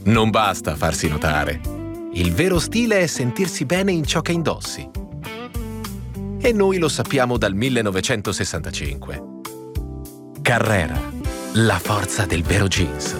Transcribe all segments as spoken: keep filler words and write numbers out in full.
Non basta farsi notare. Il vero stile è sentirsi bene in ciò che indossi. E noi lo sappiamo dal millenovecentosessantacinque. Carrera, la forza del vero jeans.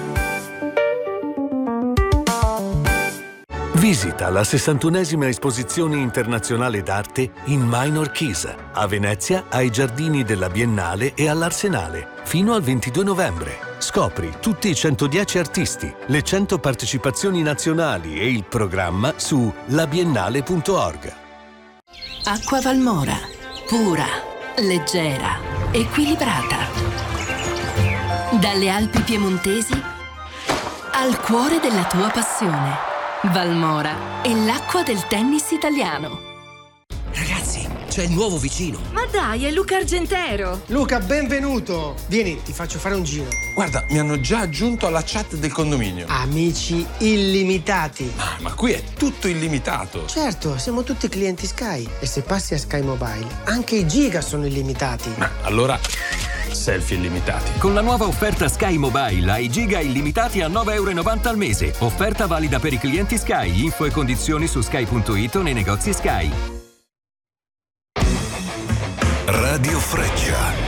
Visita la sessantunesima esposizione internazionale d'arte in Minor Chisa, a Venezia, ai giardini della Biennale e all'Arsenale, fino al ventidue novembre. Scopri tutti i centodieci artisti, le cento partecipazioni nazionali e il programma su labiennale punto org. Acqua Valmora, pura, leggera, equilibrata. Dalle Alpi piemontesi al cuore della tua passione. Valmora è l'acqua del tennis italiano. Ragazzi, c'è il nuovo vicino. Ma dai, è Luca Argentero. Luca, benvenuto. Vieni, ti faccio fare un giro. Guarda, mi hanno già aggiunto alla chat del condominio. Amici illimitati. Ah, ma qui è tutto illimitato. Certo, siamo tutti clienti Sky. E se passi a Sky Mobile, anche i giga sono illimitati. Ma allora, selfie illimitati. Con la nuova offerta Sky Mobile hai giga illimitati a nove e novanta euro al mese. Offerta valida per i clienti Sky. Info e condizioni su sky punto it o nei negozi Sky. Radio Freccia.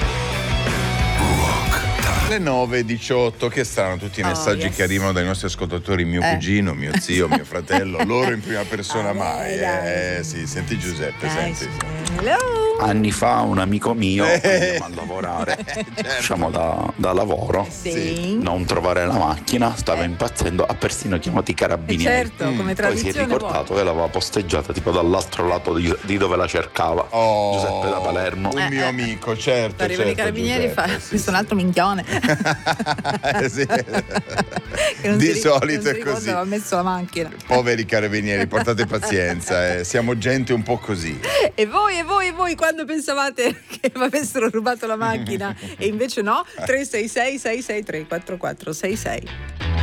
Le nove e diciotto, che saranno tutti i messaggi oh, yes. che arrivano dai nostri ascoltatori, mio eh. cugino, mio zio, mio fratello, loro in prima persona mai. Eh, sì, senti Giuseppe, dai, senti. Hello. Anni fa un amico mio eh. andiamo a lavorare, eh, certo. diciamo da, da lavoro, sì. non trovare la macchina, stava eh. impazzendo, ha persino chiamato i carabinieri. Eh certo, come mm. Poi si è ricordato vuole. che l'aveva posteggiata tipo dall'altro lato di, di dove la cercava. Oh, Giuseppe da Palermo. Un eh, mio eh. amico, certo. Arrivano certo, i carabinieri e fa, sì, questo è un altro minchione. sì. Di si, solito è così. Ha messo la macchina. Poveri carabinieri, portate pazienza, eh. siamo gente un po' così. E voi, e voi, e voi, quando pensavate che mi avessero rubato la macchina e invece no? tre sei sei sei sei tre quattro quattro sei sei.